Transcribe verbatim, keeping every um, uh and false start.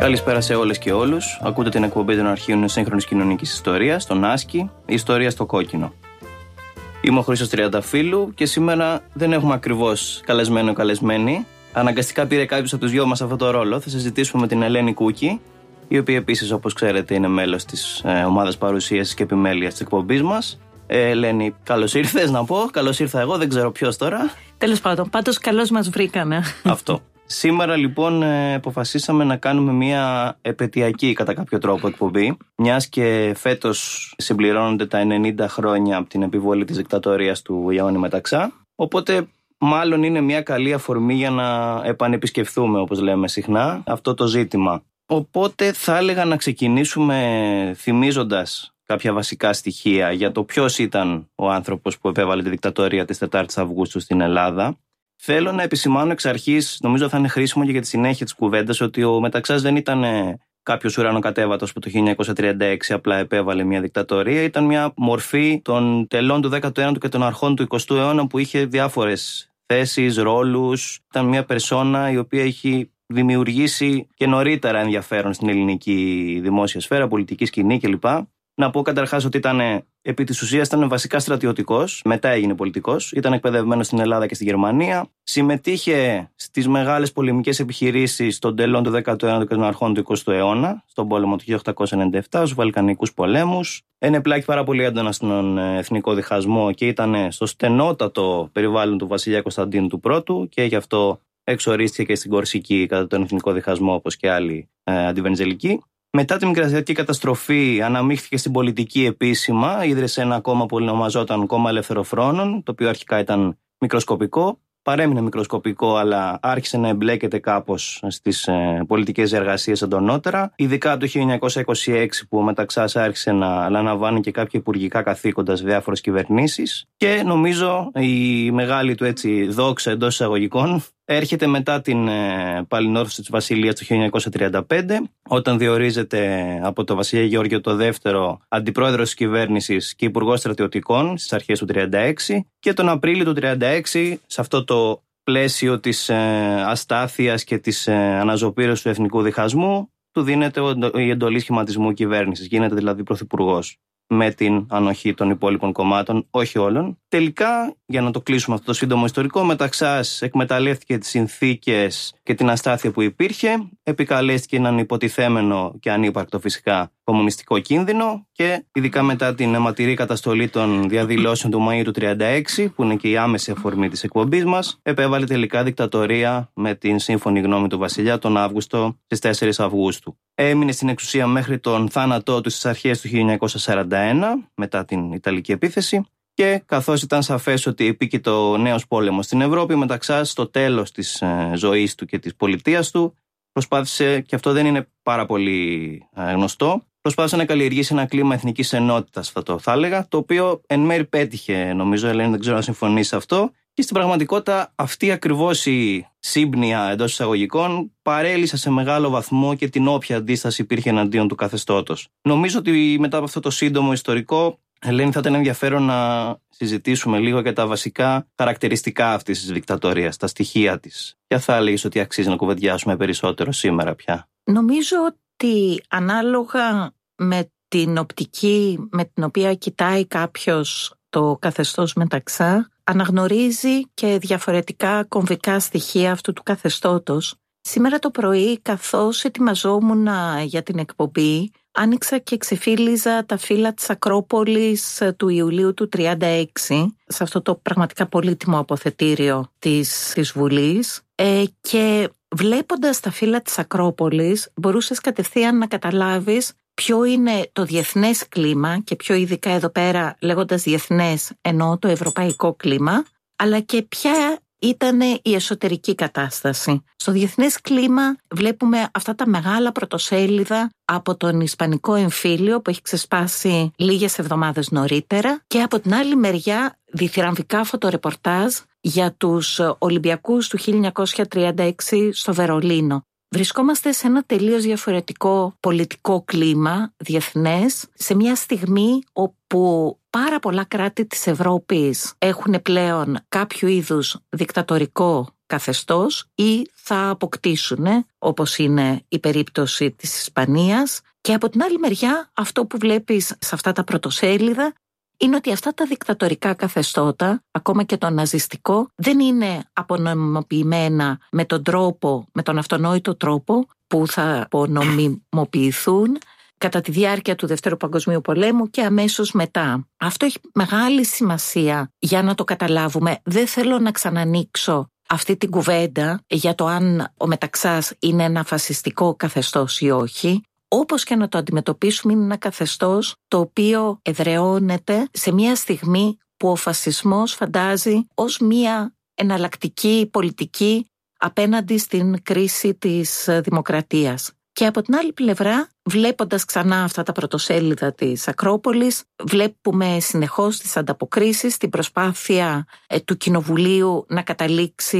Καλησπέρα σε όλες και όλους. Ακούτε την εκπομπή των αρχείων σύγχρονης κοινωνικής ιστορίας, τον Άσκη, η ιστορία στο κόκκινο. Είμαι ο Χρήστος Τριανταφύλου και σήμερα δεν έχουμε ακριβώς καλεσμένο καλεσμένη. Αναγκαστικά πήρε κάποιος από τους δυο μας αυτό το ρόλο. Θα συζητήσουμε με την Ελένη Κούκη, η οποία επίσης, όπως ξέρετε, είναι μέλος της ε, ομάδας παρουσίασης και επιμέλειας της εκπομπής μας. Ε, Ελένη, καλώς ήρθες να πω. Καλώς ήρθα εγώ, δεν ξέρω ποιος τώρα. Τέλος πάντων, πάντως καλώς μας βρήκανε. Αυτό. Σήμερα λοιπόν αποφασίσαμε να κάνουμε μια επετειακή κατά κάποιο τρόπο εκπομπή, μιας και φέτος συμπληρώνονται τα ενενήντα χρόνια από την επιβολή της δικτατορίας του Ιωάννη Μεταξά. Οπότε μάλλον είναι μια καλή αφορμή για να επανεπισκεφθούμε, όπως λέμε συχνά, αυτό το ζήτημα. Οπότε θα έλεγα να ξεκινήσουμε θυμίζοντας κάποια βασικά στοιχεία για το ποιος ήταν ο άνθρωπος που επέβαλε τη δικτατορία της τετάρτης Αυγούστου στην Ελλάδα. Θέλω να επισημάνω εξ αρχής, νομίζω θα είναι χρήσιμο και για τη συνέχεια της κουβέντας, ότι ο Μεταξάς δεν ήταν κάποιος ουρανοκατέβατος που το χίλια εννιακόσια τριάντα έξι απλά επέβαλε μια δικτατορία. Ήταν μια μορφή των τελών του δέκατου ένατου και των αρχών του εικοστού αιώνα που είχε διάφορες θέσεις, ρόλους. Ήταν μια περσόνα η οποία έχει δημιουργήσει και νωρίτερα ενδιαφέρον στην ελληνική δημόσια σφαίρα, πολιτική σκηνή κλπ. Να πω καταρχάς ότι ήταν, επί της ουσίας, ήταν βασικά στρατιωτικός, μετά έγινε πολιτικός, ήταν εκπαιδευμένος στην Ελλάδα και στη Γερμανία, συμμετείχε στις μεγάλες πολεμικές επιχειρήσεις των τελών του δέκατου ένατου και των αρχών του εικοστού αιώνα, στον πόλεμο του χίλια οκτακόσια ενενήντα επτά, στους Βαλκανικούς πολέμους, ενεπλάκη πάρα πολύ έντονα στον εθνικό διχασμό και ήταν στο στενότατο περιβάλλον του βασιλιά Κωνσταντίνου του Πρώτου και γι' αυτό εξορίστηκε και στην Κορσική κατά τον εθνικό διχασμό, όπως και άλλοι ε, αντιβενιζελικοί. Μετά τη μικρασιατική καταστροφή αναμίχθηκε στην πολιτική επίσημα, ίδρυσε ένα κόμμα που ονομαζόταν Κόμμα Ελευθεροφρόνων, το οποίο αρχικά ήταν μικροσκοπικό, παρέμεινε μικροσκοπικό αλλά άρχισε να εμπλέκεται κάπως στις ε, πολιτικές εργασίες εντονότερα, ειδικά το χίλια εννιακόσια είκοσι έξι που ο Μεταξάς άρχισε να αναλαμβάνει και κάποια υπουργικά καθήκοντα σε διάφορες κυβερνήσεις και νομίζω η μεγάλη του έτσι δόξα εντός εισαγωγικών έρχεται μετά την ε, παλινόρθωση της Βασιλείας το χίλια εννιακόσια τριάντα πέντε, όταν διορίζεται από το βασιλιά Γεώργιο το δεύτερο αντιπρόεδρος της κυβέρνησης και υπουργός στρατιωτικών στις αρχές του τριάντα έξι και τον Απρίλιο του τριάντα έξι, σε αυτό το πλαίσιο της ε, αστάθειας και της ε, αναζωπήρωσης του εθνικού διχασμού, του δίνεται η εντολή σχηματισμού κυβέρνησης, γίνεται δηλαδή πρωθυπουργός, με την ανοχή των υπόλοιπων κομμάτων, όχι όλων. Τελικά, για να το κλείσουμε αυτό το σύντομο ιστορικό, Μεταξάς εκμεταλλεύτηκε τις συνθήκες και την αστάθεια που υπήρχε, επικαλέστηκε έναν υποτιθέμενο και ανύπαρκτο φυσικά κομμουνιστικό κίνδυνο και ειδικά μετά την αιματηρή καταστολή των διαδηλώσεων του Μαΐου του τριάντα έξι, που είναι και η άμεση αφορμή της εκπομπής μας, επέβαλε τελικά δικτατορία με την σύμφωνη γνώμη του βασιλιά τον Αύγουστο στις τέσσερις Αυγούστου. Έμεινε στην εξουσία μέχρι τον θάνατό του στις αρχές του χίλια εννιακόσια σαράντα ένα, μετά την Ιταλική επίθεση, και καθώς ήταν σαφές ότι επίκειται ο νέος πόλεμος στην Ευρώπη, Μεταξάς στο τέλος της ε, ζωής του και της πολιτείας του προσπάθησε, και αυτό δεν είναι πάρα πολύ ε, γνωστό, προσπάθησε να καλλιεργήσει ένα κλίμα εθνικής ενότητας, θα το θα έλεγα, το οποίο εν μέρει πέτυχε, νομίζω, Ελένη, δεν ξέρω αν συμφωνείς σε αυτό. Και στην πραγματικότητα αυτή ακριβώς η σύμπνοια εντός εισαγωγικών παρέλυσε σε μεγάλο βαθμό και την όποια αντίσταση υπήρχε εναντίον του καθεστώτος. Νομίζω ότι μετά από αυτό το σύντομο ιστορικό, Ελένη, θα ήταν ενδιαφέρον να συζητήσουμε λίγο για τα βασικά χαρακτηριστικά αυτής της δικτατορίας, τα στοιχεία της. Ποια θα έλεγες ότι αξίζει να κουβεντιάσουμε περισσότερο σήμερα πια? Νομίζω ότι ανάλογα με την οπτική με την οποία κοιτάει κάποιος το καθεστώς Μεταξά, αναγνωρίζει και διαφορετικά κομβικά στοιχεία αυτού του καθεστώτος. Σήμερα το πρωί, καθώς ετοιμαζόμουν για την εκπομπή, άνοιξα και ξεφύλιζα τα φύλλα της Ακρόπολης του Ιουλίου του τριάντα έξι, σε αυτό το πραγματικά πολύτιμο αποθετήριο της, της Βουλής, ε, και βλέποντας τα φύλλα της Ακρόπολης μπορούσες κατευθείαν να καταλάβεις ποιο είναι το διεθνές κλίμα και πιο ειδικά εδώ πέρα, λέγοντας διεθνές, εννοώ το ευρωπαϊκό κλίμα, αλλά και ποια ήταν η εσωτερική κατάσταση. Στο διεθνές κλίμα βλέπουμε αυτά τα μεγάλα πρωτοσέλιδα από τον Ισπανικό εμφύλιο που έχει ξεσπάσει λίγες εβδομάδες νωρίτερα και από την άλλη μεριά διθυραμβικά φωτορεπορτάζ για τους Ολυμπιακούς του χίλια εννιακόσια τριάντα έξι στο Βερολίνο. Βρισκόμαστε σε ένα τελείως διαφορετικό πολιτικό κλίμα διεθνές, σε μια στιγμή όπου πάρα πολλά κράτη της Ευρώπης έχουν πλέον κάποιο είδους δικτατορικό καθεστώς ή θα αποκτήσουν, όπως είναι η περίπτωση της Ισπανίας. Και από την άλλη μεριά, αυτό που βλέπεις σε αυτά τα πρωτοσέλιδα είναι ότι αυτά τα δικτατορικά καθεστώτα, ακόμα και το ναζιστικό, δεν είναι απονομιμοποιημένα με τον τρόπο, με τον αυτονόητο τρόπο που θα απονομιμοποιηθούν κατά τη διάρκεια του Δευτέρου Παγκοσμίου Πολέμου και αμέσως μετά. Αυτό έχει μεγάλη σημασία για να το καταλάβουμε. Δεν θέλω να ξανανοίξω αυτή την κουβέντα για το αν ο Μεταξάς είναι ένα φασιστικό καθεστώς ή όχι. Όπως και να το αντιμετωπίσουμε, είναι ένα καθεστώς το οποίο εδραιώνεται σε μια στιγμή που ο φασισμός φαντάζει ως μια εναλλακτική πολιτική απέναντι στην κρίση της δημοκρατίας. Και από την άλλη πλευρά, βλέποντας ξανά αυτά τα πρωτοσέλιδα της Ακρόπολης, βλέπουμε συνεχώς τις ανταποκρίσεις, την προσπάθεια ε, του Κοινοβουλίου να καταλήξει